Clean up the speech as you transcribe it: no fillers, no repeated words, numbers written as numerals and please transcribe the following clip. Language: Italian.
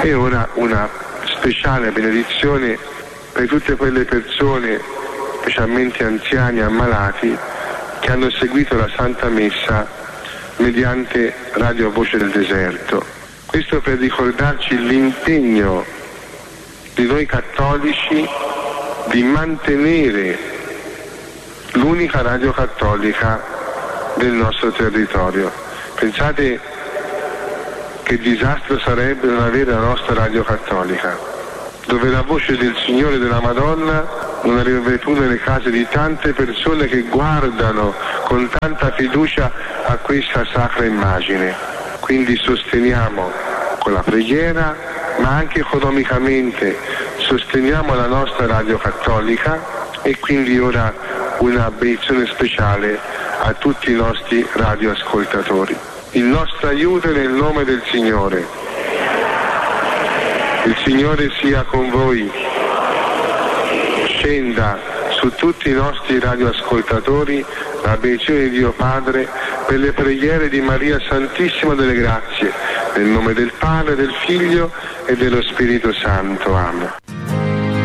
E ora una speciale benedizione per tutte quelle persone, specialmente anziani ammalati, che hanno seguito la Santa Messa mediante Radio Voce del Deserto. Questo per ricordarci l'impegno di noi cattolici di mantenere l'unica radio cattolica del nostro territorio. Pensate che disastro sarebbe non avere la nostra radio cattolica, dove la voce del Signore e della Madonna non arriverebbe più nelle case di tante persone che guardano con tanta fiducia a questa sacra immagine. Quindi sosteniamo con la preghiera, ma anche economicamente sosteniamo la nostra radio cattolica, e quindi ora una benedizione speciale a tutti i nostri radioascoltatori. Il nostro aiuto è nel nome del Signore. Il Signore sia con voi. Scenda su tutti i nostri radioascoltatori la benedizione di Dio Padre per le preghiere di Maria Santissima delle Grazie, nel nome del Padre, del Figlio e dello Spirito Santo. Amen.